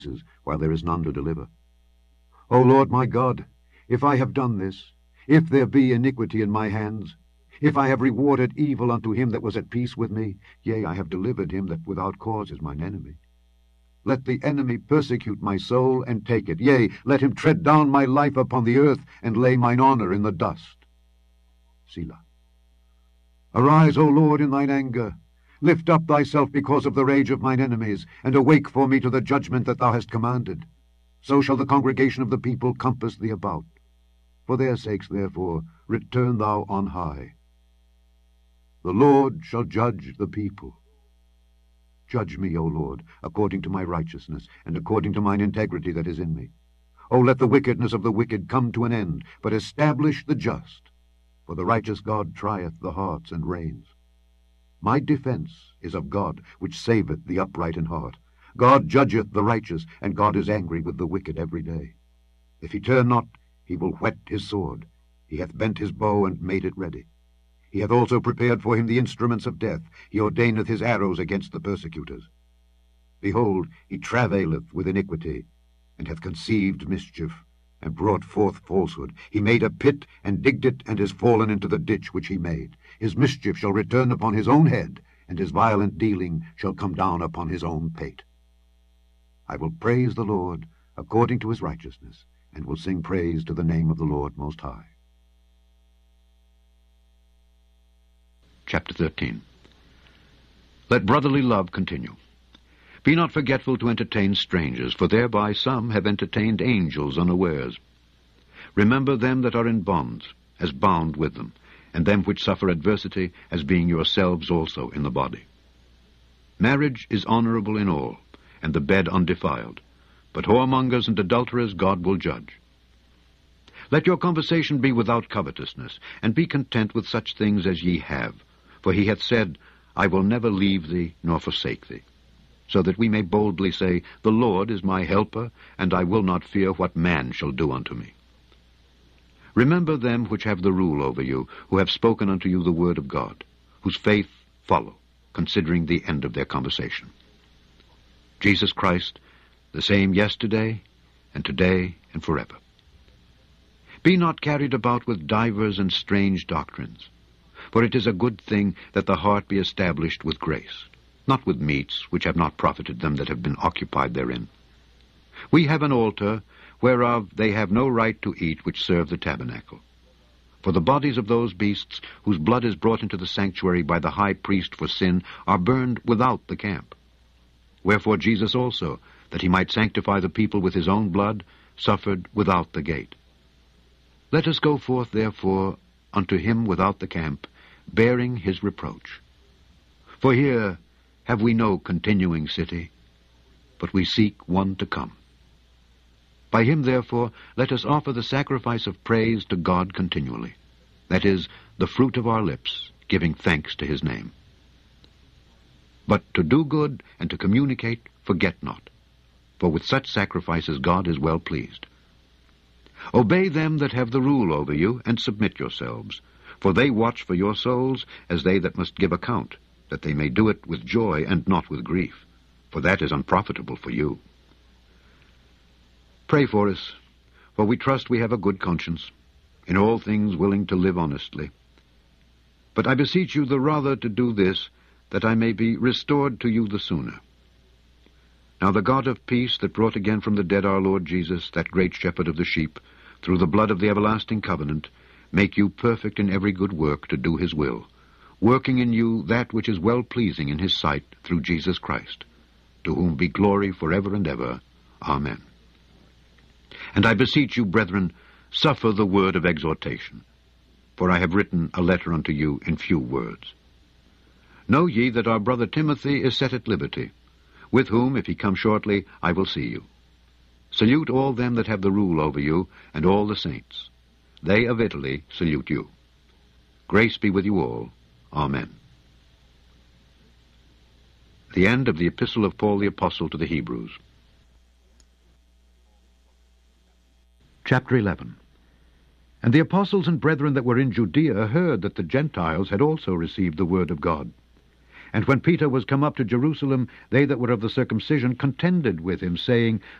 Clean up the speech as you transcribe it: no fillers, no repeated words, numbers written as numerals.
while there is none to deliver. O Lord my God, if I have done this, if there be iniquity in my hands, if I have rewarded evil unto him that was at peace with me, yea, I have delivered him that without cause is mine enemy. Let the enemy persecute my soul, and take it. Yea, let him tread down my life upon the earth, and lay mine honour in the dust. Selah. Arise, O Lord, in thine anger. Lift up thyself because of the rage of mine enemies, and awake for me to the judgment that thou hast commanded. So shall the congregation of the people compass thee about. For their sakes, therefore, return thou on high. The Lord shall judge the people. Judge me, O Lord, according to my righteousness, and according to mine integrity that is in me. O let the wickedness of the wicked come to an end, but establish the just. For the righteous God trieth the hearts and reins. My defence is of God, which saveth the upright in heart. God judgeth the righteous, and God is angry with the wicked every day. If he turn not, he will whet his sword. He hath bent his bow and made it ready. He hath also prepared for him the instruments of death. He ordaineth his arrows against the persecutors. Behold, he travaileth with iniquity, and hath conceived mischief, and brought forth falsehood. He made a pit, and digged it, and is fallen into the ditch which he made. His mischief shall return upon his own head, and his violent dealing shall come down upon his own pate. I will praise the Lord according to his righteousness, and will sing praise to the name of the Lord Most High. Chapter 13. Let brotherly love continue. Be not forgetful to entertain strangers, for thereby some have entertained angels unawares. Remember them that are in bonds, as bound with them, and them which suffer adversity, as being yourselves also in the body. Marriage is honorable in all, and the bed undefiled, but whoremongers and adulterers God will judge. Let your conversation be without covetousness, and be content with such things as ye have. For he hath said, I will never leave thee nor forsake thee. So that we may boldly say, The Lord is my helper, and I will not fear what man shall do unto me. Remember them which have the rule over you, who have spoken unto you the word of God, whose faith follow, considering the end of their conversation. Jesus Christ, the same yesterday, and today, and forever. Be not carried about with divers and strange doctrines, for it is a good thing that the heart be established with grace, not with meats which have not profited them that have been occupied therein. We have an altar, whereof they have no right to eat which serve the tabernacle. For the bodies of those beasts, whose blood is brought into the sanctuary by the high priest for sin, are burned without the camp. Wherefore Jesus also, that he might sanctify the people with his own blood, suffered without the gate. Let us go forth, therefore, unto him without the camp, bearing his reproach. For here have we no continuing city, but we seek one to come. By him, therefore, let us offer the sacrifice of praise to God continually, that is, the fruit of our lips, giving thanks to his name. But to do good and to communicate, forget not, for with such sacrifices God is well pleased. Obey them that have the rule over you, and submit yourselves, for they watch for your souls as they that must give account, that they may do it with joy and not with grief, for that is unprofitable for you. Pray for us, for we trust we have a good conscience, in all things willing to live honestly. But I beseech you the rather to do this, that I may be restored to you the sooner. Now the God of peace, that brought again from the dead our Lord Jesus, that great shepherd of the sheep, through the blood of the everlasting covenant, make you perfect in every good work to do his will, working in you that which is well-pleasing in his sight through Jesus Christ, to whom be glory forever and ever. Amen. And I beseech you, brethren, suffer the word of exhortation, for I have written a letter unto you in few words. Know ye that our brother Timothy is set at liberty, with whom, if he come shortly, I will see you. Salute all them that have the rule over you, and all the saints. They of Italy salute you. Grace be with you all. Amen. The end of the Epistle of Paul the Apostle to the Hebrews. Chapter 11. And the apostles and brethren that were in Judea heard that the Gentiles had also received the word of God. And when Peter was come up to Jerusalem, they that were of the circumcision contended with him, saying,